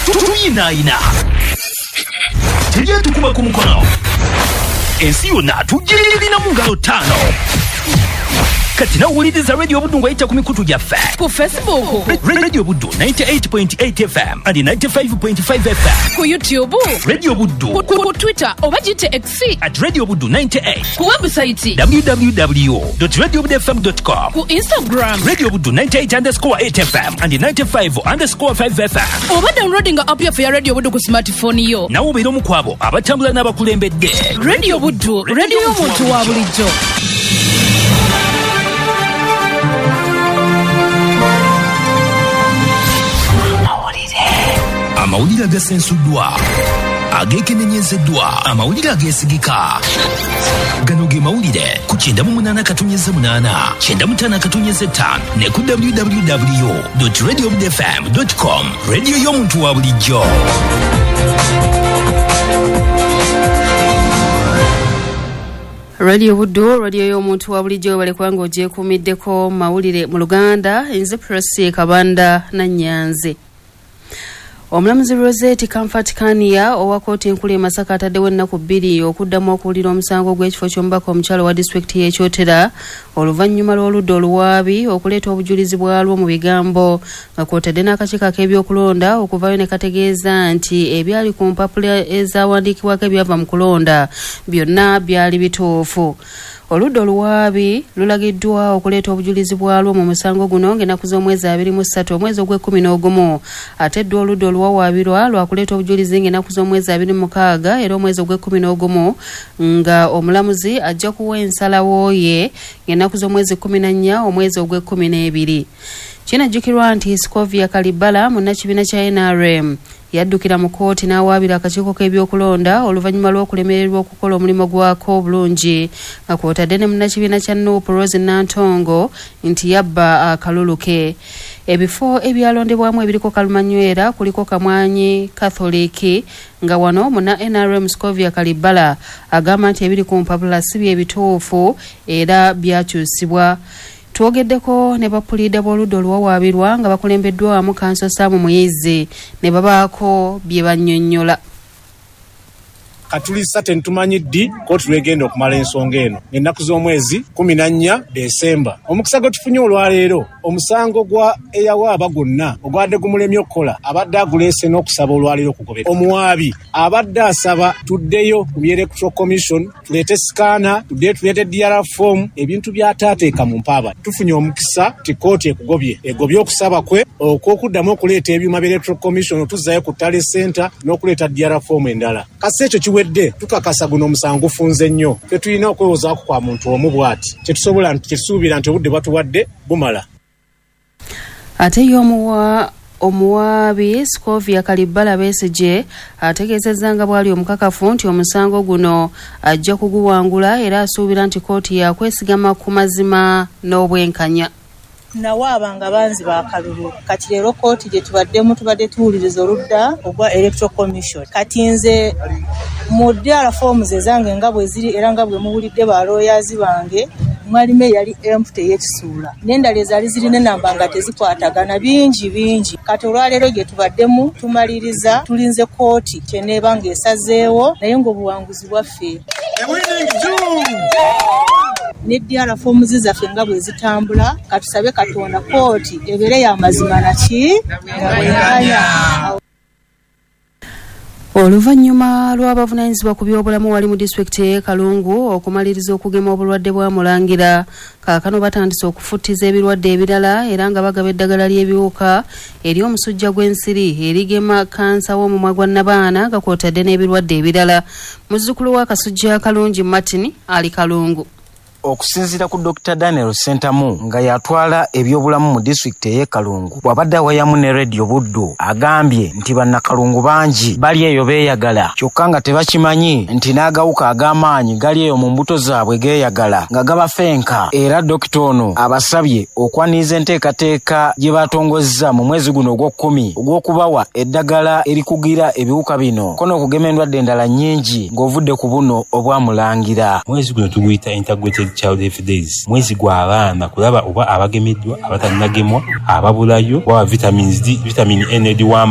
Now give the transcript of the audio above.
tuyinaayina tujye tukuba ku mukono ensi yonna tugirina mu ngalo 5 kati nawuliriza Radio Buddu ng'ayita ku mikutu gyaffe ku Facebook Radio Buddu 98.8 FM and 95.5 FM ku YouTube Radio Buddu ku Twitter oba gite X @Radio Buddu 98 ku website www.radiobuddufm.com ku Instagram Radio Buddu 98_8 FM and 95_5 FM oba downloading app ya Radio Buddu ku smartphone yo nawo obeera omu ku abo abatambula n'abakulembedde. Radio Buddu radio y'omuntu wa bulijjo. Amawulire agasensuddwa agekenenyezeddwa amawulire ageesigika gano ge mawulire ku 98.8 95 ne ku www.radiobuddufm.com radio y'omuntu wa bulijjo. Radio Buddu radio y'omuntu wa bulijjo bale kwanga ogyekuumiddeko mawulire mu Luganda nze Presi Kabanda na Nyanze. Omulamuzi Rosette Comfort Kania owa kooti enkulu e Masaka ataddewo ennaku 2 okuddamu okuwulira omusango gw'ekifo ky'omubaka omukyalo wa disitulikiti y'Ekyotera oluvannyuma lw'oludda oluwaabi okuleeta obujulizi bwalwo mu bigambo nga kw'otadde n'akakiiko ak'ebyokulonda okuvaayo ne kategeeza nti ebyali ku mpapula ezaawandiikibwako ebyava mu kulonda byonna byali bituufu. Oludda oluwaabi lulagiddwa okuleeta obujulizi bwalwo mu musango guno ng'ennaku z'omwezi 23 omwezi ogw'E11 ate eddwa oludda oluwawaabirwa lwakuleeta obujulizi ng'ennaku z'omwezi 26 era omwezi ogw'E11 nga omulamuzi ajja kuwa ensalawo ye ng'ennaku z'omwezi 14 omwezi ogw'E12. Kinajjukirwa nti Scovia Kalibala munnakibiina kya NRM yaddukira mu kooti n'awaabira akakiiko k'ebyokulonda oluvannyuma lw'okulemererwa okukola omulimu gwako obulungi nga kw'otadde ne munnakibiina kya Nuupu Rose Nantongo nti yabba akalulu ke. Ebifo ebyalondebwamu ebiriko Kalumanywera kuliko Kamwanyi Catholic nga wano muna NRM Scovia Kalibala agamba nti ebiri ku mpapula si bye bituufu era byakyusibwa. Twogeddeko ne bapulida b'oludda oluwawaabirwa nga bakulembeddwamu Kanso Saamu Muyizi ne babaako bye bannyonnyola. Katulisa tentumanyi ddi kooti lwegenda okumala ensonga eno ennaku z'omwezi 14 Desemba. Omukisa gwe tufunye olwaleero omusango gwa eyawaaba gwonna ogwadde gumulemye okukola abadde aguleese n'okusaba olwaleero kugobera. Omuwaabi abadde asaba tuddeyo ku Electoral Commission tuleete sikaana tuddeyo tuleete DRF form ebintu by'ataateeka mu mpaaba. Tufunye omukisa ti kooti egobye okusaba kwe okw'okuddamu okuleeta ebyuma by'Electoral Commission otuzzayo ku Tale Center n'okuleeta DRF form endala. Kasi ekyo kiwedde tukakasa guno omusango funze nnyo tetulina okwewozaako kwa muntu omu bw'ati tetusobola tetusuubira nti obudde bwatuwadde bumala. Ate omuwaabi Scovia Kalibala Besigye ategeezezza nga bwali omukakafu nti omusango guno ajja kuguwangula era asuubira nti kooti yakwesigama ku mazima n'obwenkanya. Nawaaba nga banzi baakalulu kati leero kooti gye tubadde tuwuliriza oludda ogwa Electoral Commission. Kati nze mu DRF forms ezange nga bwe ziri era nga bwe muwulidde ba lawyers bange mwalime yali empty y'ekisuula n'endala ezaali zirina enamba nga tezikwatagana bingi. Kati olwaleero gye tubaddemu tumaliriza tulinze kooti kyeneeba ng'esazeewo naye ng'obuwanguzi bwaffe ne DRF forms zaffe nga bwe zitambula katusabe Katonda kooti ebeere y'amazima naki bwenkanya. Oluvannyuma lw'abavunaanyizibwa ku by'obulamu wali mu disitulikiti y'e Kalungu okumaliriza okugema obulwadde bwa Mulangira kaakano batandise okufuttiza ebirwadde ebirala era nga bagaba eddagala ly'ebiwuka eri omusujja gw'ensiri erigema kansa w'omumwa gwa Nabaana nga kw'otadde n'ebirwadde ebirala. Muzzukulu wa Kasujja Kalungi Martin ali Kalungu. Okusinziira ku Dr. Daniel Sentamu nga yatwala ebyobulamu mu disitulikiti y'e Kalungu bw'abadde awayamu ne Radio Buddu agambye nti bannakalungu bangi bali eyo beeyagala kyokka nga tebakimanyi nti n'agawuka ag'amaanyi gali eyo mu mbuto zaabwe geeyagala nga gabafenka era dokita ono abasabye okwaniriza enteekateeka gye batongozza mu mwezi guno ogw'okumi ogw'okubawa eddagala erikugira ebiwuka bino ko n'okugema endwadde endala nnyingi ng'ovudde ku buno obwa Mulangira. Mwezi guno tuguyita Integrated Child Health Days, mwezi gwa abaana kulaba oba abagemeddwa abatanagemwa ababulayo wa vitamins D, vitamin N, D1